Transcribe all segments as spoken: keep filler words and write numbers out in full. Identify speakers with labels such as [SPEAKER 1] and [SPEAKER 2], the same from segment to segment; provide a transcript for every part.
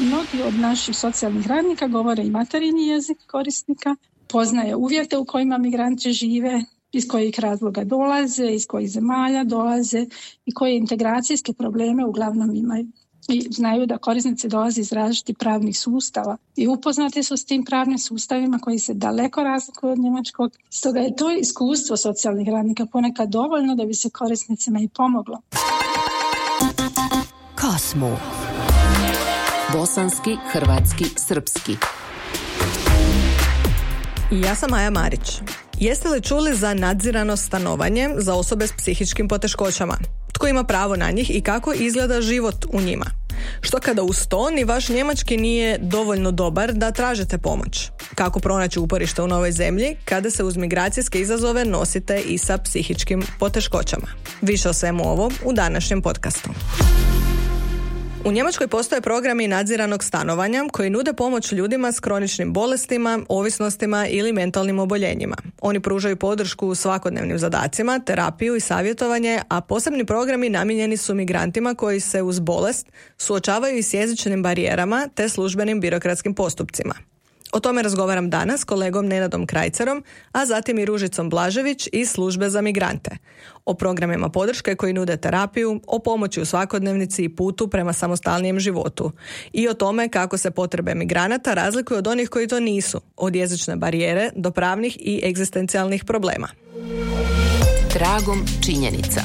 [SPEAKER 1] mnogi od naših socijalnih radnika govore i materinji jezik korisnika, poznaje uvjete u kojima migranti žive, iz kojih razloga dolaze, iz kojih zemalja dolaze i koje integracijske probleme uglavnom imaju. I znaju da korisnici dolaze iz različitih pravnih sustava i upoznati su s tim pravnim sustavima koji se daleko razlikuju od njemačkog. Stoga je to iskustvo socijalnih radnika ponekad dovoljno da bi se korisnicima i pomoglo.
[SPEAKER 2] Kosmo. Bosanski, hrvatski, srpski.
[SPEAKER 3] Ja sam Maja Marić. Jeste li čuli za nadzirano stanovanje za osobe s psihičkim poteškoćama? Tko ima pravo na njih i kako izgleda život u njima? Što kada uz to ni vaš njemački nije dovoljno dobar da tražite pomoć? Kako pronaći uporište u novoj zemlji kada se uz migracijske izazove nosite i sa psihičkim poteškoćama? Više o svemu ovom u današnjem podcastu. U Njemačkoj postoje programi nadziranog stanovanja koji nude pomoć ljudima s kroničnim bolestima, ovisnostima ili mentalnim oboljenjima. Oni pružaju podršku svakodnevnim zadacima, terapiju i savjetovanje, a posebni programi namijenjeni su migrantima koji se uz bolest suočavaju i s jezičnim barijerama te službenim birokratskim postupcima. O tome razgovaram danas s kolegom Nenadom Krajcerom, a zatim i Ružicom Blažević iz Službe za migrante. O programima podrške koji nude terapiju, o pomoći u svakodnevnici i putu prema samostalnijem životu. I o tome kako se potrebe migranata razlikuju od onih koji to nisu, od jezične barijere do pravnih i egzistencijalnih problema.
[SPEAKER 2] Tragom činjenica.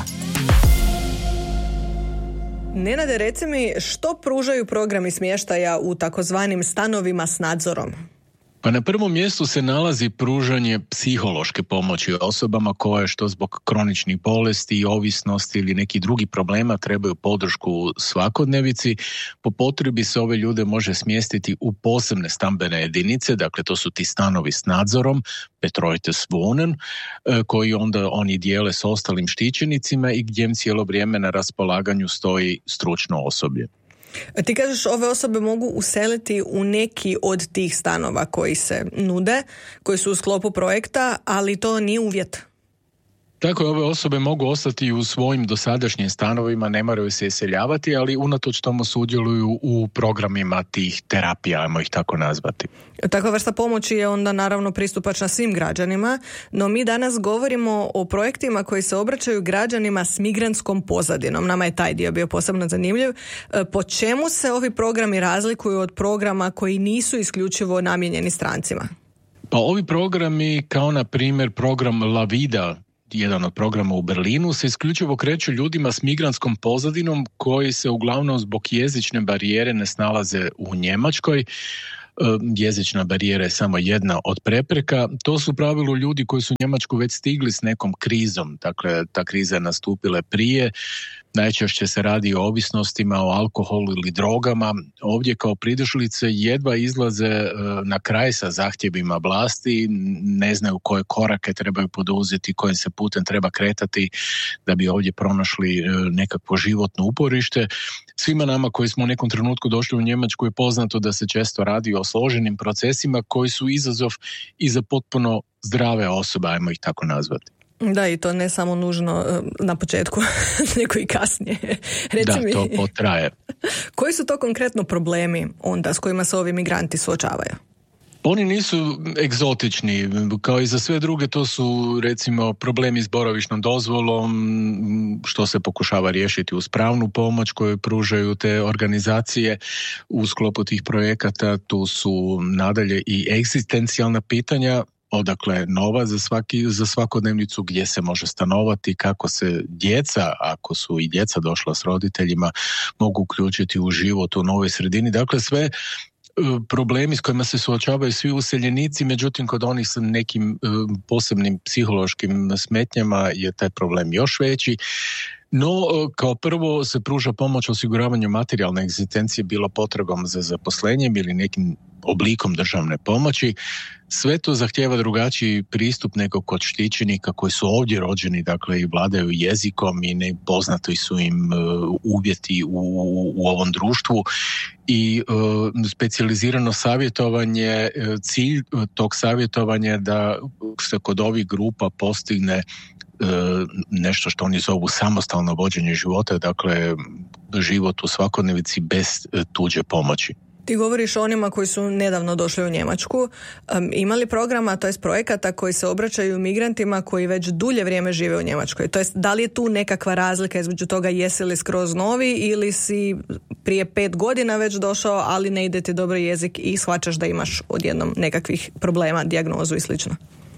[SPEAKER 3] Nenade, reci mi, što pružaju programi smještaja u takozvanim stanovima s nadzorom?
[SPEAKER 4] Pa na prvom mjestu se nalazi pružanje psihološke pomoći osobama koje što zbog kroničnih bolesti, ovisnosti ili nekih drugih problema trebaju podršku u svakodnevici. Po potrebi se ove ljude može smjestiti u posebne stambene jedinice, dakle to su ti stanovi s nadzorom, Betreutes Wohnen, koji onda oni dijele s ostalim štićenicima i gdje im cijelo vrijeme na raspolaganju stoji stručno osoblje.
[SPEAKER 3] Ti kažeš ove osobe mogu useliti u neki od tih stanova koji se nude, koji su u sklopu projekta, ali to nije uvjet.
[SPEAKER 4] Tako je, ove osobe mogu ostati u svojim dosadašnjim stanovima, ne moraju se iseljavati, ali unatoč tomu sudjeluju u programima tih terapija, ajmo ih tako nazvati.
[SPEAKER 3] Takva vrsta pomoći je onda naravno pristupačna svim građanima, no mi danas govorimo o projektima koji se obraćaju građanima s migrantskom pozadinom. Nama je taj dio bio posebno zanimljiv. Po čemu se ovi programi razlikuju od programa koji nisu isključivo namijenjeni strancima?
[SPEAKER 4] Pa ovi programi, kao na primjer program La Vida, jedan od programa u Berlinu, se isključivo kreću ljudima s migrantskom pozadinom koji se uglavnom zbog jezične barijere ne snalaze u Njemačkoj. Jezična barijera je samo jedna od prepreka. To su u pravilu ljudi koji su u Njemačku već stigli s nekom krizom. Dakle, ta kriza je nastupila prije. Najčešće se radi o ovisnostima, o alkoholu ili drogama. Ovdje kao pridošlice jedva izlaze na kraj sa zahtjevima vlasti, ne znaju koje korake trebaju poduzeti, kojim se putem treba kretati da bi ovdje pronašli nekakvo životno uporište. Svima nama koji smo u nekom trenutku došli u Njemačku je poznato da se često radi o složenim procesima koji su izazov i za potpuno zdrave osobe, ajmo ih tako nazvati.
[SPEAKER 3] Da, i to ne samo nužno na početku, nego i kasnije. Reci
[SPEAKER 4] da,
[SPEAKER 3] mi,
[SPEAKER 4] to potraje.
[SPEAKER 3] Koji su to konkretno problemi onda s kojima se ovi migranti suočavaju?
[SPEAKER 4] Oni nisu egzotični, kao i za sve druge, to su recimo problemi s boravišnom dozvolom, što se pokušava riješiti uz pravnu pomoć koju pružaju te organizacije u sklopu tih projekata. Tu su nadalje i egzistencijalna pitanja, odakle novac za, svaki, za svakodnevnicu, gdje se može stanovati, kako se djeca, ako su i djeca došla s roditeljima, mogu uključiti u život u novoj sredini. Dakle, sve problemi s kojima se suočavaju svi useljenici, međutim kod onih s nekim posebnim psihološkim smetnjama je taj problem još veći. No, kao prvo se pruža pomoć osiguravanju materijalne egzistencije, bilo potragom za zaposlenjem ili nekim oblikom državne pomoći. Sve to zahtijeva drugačiji pristup nego kod štićenika koji su ovdje rođeni, dakle i vladaju jezikom i ne poznati su im uh, uvjeti u, u ovom društvu i uh, specijalizirano savjetovanje, uh, cilj uh, tog savjetovanja je da se kod ovih grupa postigne nešto što oni zovu samostalno vođenje života, dakle život u svakodnevici bez tuđe pomoći.
[SPEAKER 3] Ti govoriš o onima koji su nedavno došli u Njemačku. Um, ima li programa, to jest projekata koji se obraćaju migrantima koji već dulje vrijeme žive u Njemačkoj? To jest, da li je tu nekakva razlika između toga jesi li skroz novi ili si prije pet godina već došao, ali ne ide ti dobro jezik i shvaćaš da imaš odjednom nekakvih problema, dijagnozu i slično?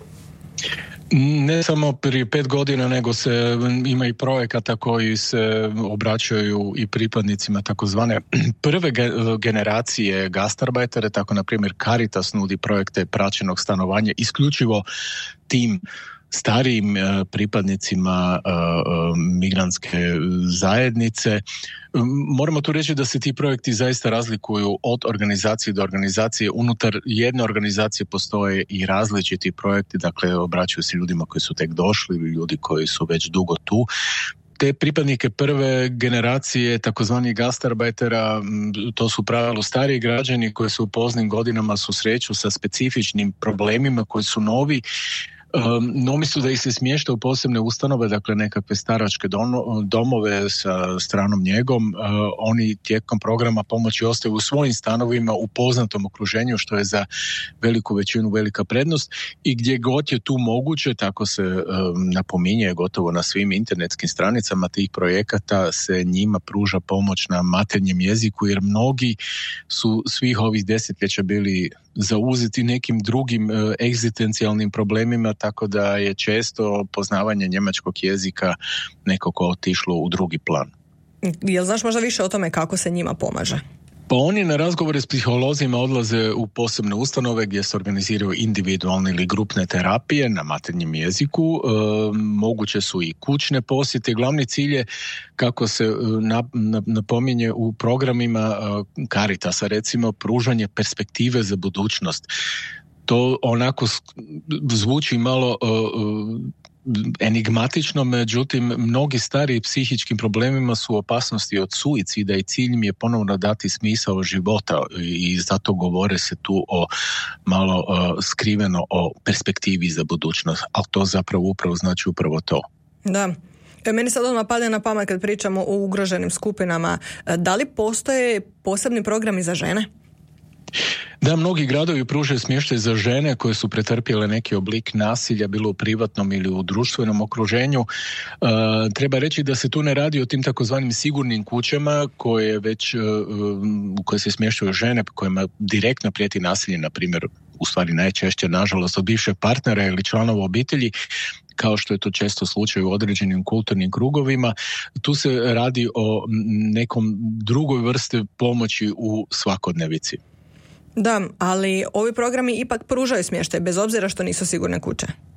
[SPEAKER 4] Ne samo prije pet godina, nego se ima i projekata koji se obraćaju i pripadnicima takozvane prve generacije gastarbajtere, tako na primjer Caritas nudi projekte praćenog stanovanja isključivo tim starijim pripadnicima migrantske zajednice. Moramo tu reći da se ti projekti zaista razlikuju od organizacije do organizacije. Unutar jedne organizacije postoje i različiti projekti, dakle obraćaju se ljudima koji su tek došli, ljudi koji su već dugo tu. Te pripadnike prve generacije takozvanih gastarbajtera, to su u pravilu stariji građani koji se u poznim godinama susreću sa specifičnim problemima koji su novi. No umjesto da ih se smješta u posebne ustanove, dakle nekakve staračke domove sa stranom njegom, oni tijekom programa pomoći ostaju u svojim stanovima u poznatom okruženju, što je za veliku većinu velika prednost, i gdje god je tu moguće, tako se napominje gotovo na svim internetskim stranicama tih projekata, se njima pruža pomoć na maternjem jeziku, jer mnogi su svih ovih desetljeća bili zauzeti nekim drugim e, egzistencijalnim problemima, tako da je često poznavanje njemačkog jezika nekako otišlo u drugi plan.
[SPEAKER 3] Jel znaš možda više o tome kako se njima pomaže?
[SPEAKER 4] Pa oni na razgovore s psiholozima odlaze u posebne ustanove gdje se organiziraju individualne ili grupne terapije na maternjem jeziku. E, moguće su i kućne posjete. Glavni cilj je, kako se napominje u programima Caritasa, recimo, pružanje perspektive za budućnost. To onako zvuči malo uh, enigmatično, međutim mnogi stari psihičkim problemima su u opasnosti od suicida i cilj im je ponovno dati smisao života, i zato govore se tu o malo uh, skriveno o perspektivi za budućnost, ali to zapravo upravo znači upravo to.
[SPEAKER 3] Da. Meni sad odmah pada na pamet kad pričamo o ugroženim skupinama. Da li postoje posebni programi za žene?
[SPEAKER 4] Da, mnogi gradovi pružaju smještaj za žene koje su pretrpjele neki oblik nasilja, bilo u privatnom ili u društvenom okruženju. E, treba reći da se tu ne radi o tim takozvanim sigurnim kućama koje već, e, u koje se smještaju žene kojima direktno prijeti nasilje, na primjer, u stvari najčešće, nažalost, od bivšeg partnera ili članova obitelji, kao što je to često slučaj u određenim kulturnim krugovima. Tu se radi o nekom drugoj vrsti pomoći u svakodnevici.
[SPEAKER 3] Da, ali ovi programi ipak pružaju smještaj, bez obzira što nisu sigurne kuće.